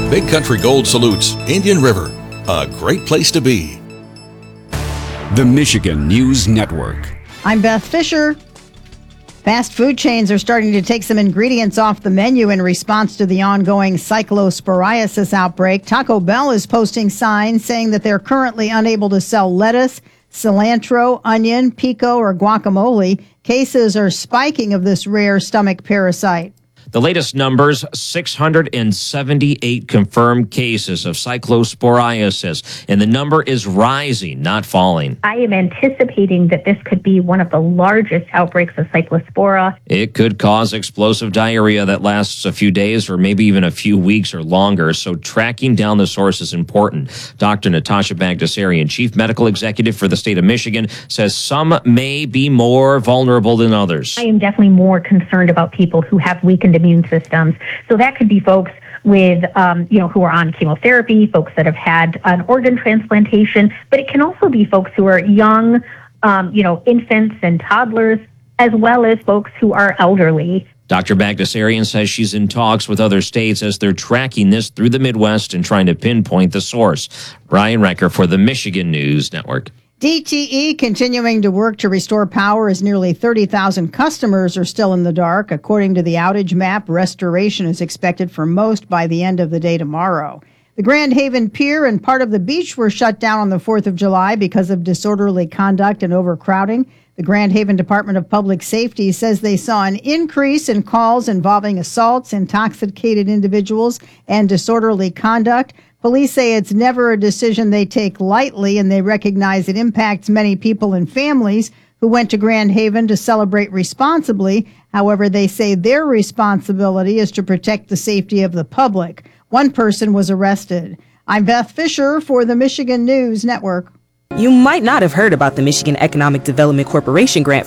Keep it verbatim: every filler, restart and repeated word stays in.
Big Country Gold salutes Indian River, a great place to be. The Michigan News Network. I'm Beth Fisher. Fast food chains are starting to take some ingredients off the menu in response to the ongoing cyclosporiasis outbreak. Taco Bell is posting signs saying that they're currently unable to sell lettuce, cilantro, onion, pico, or guacamole. Cases are spiking of this rare stomach parasite. The latest numbers, six hundred seventy-eight confirmed cases of cyclosporiasis, and the number is rising, not falling. I am anticipating that this could be one of the largest outbreaks of cyclospora. It could cause explosive diarrhea that lasts a few days or maybe even a few weeks or longer, so tracking down the source is important. Doctor Natasha Bagdasarian, Chief Medical Executive for the state of Michigan, says some may be more vulnerable than others. I am definitely more concerned about people who have weakened immune systems. So that could be folks with, um, you know, who are on chemotherapy, folks that have had an organ transplantation, but it can also be folks who are young, um, you know, infants and toddlers, as well as folks who are elderly. Doctor Bagdasarian says she's in talks with other states as they're tracking this through the Midwest and trying to pinpoint the source. Brian Recker for the Michigan News Network. D T E continuing to work to restore power as nearly thirty thousand customers are still in the dark. According to the outage map, restoration is expected for most by the end of the day tomorrow. The Grand Haven Pier and part of the beach were shut down on the fourth of July because of disorderly conduct and overcrowding. The Grand Haven Department of Public Safety says they saw an increase in calls involving assaults, intoxicated individuals, and disorderly conduct. Police say it's never a decision they take lightly, and they recognize it impacts many people and families who went to Grand Haven to celebrate responsibly. However, they say their responsibility is to protect the safety of the public. One person was arrested. I'm Beth Fisher for the Michigan News Network. You might not have heard about the Michigan Economic Development Corporation grant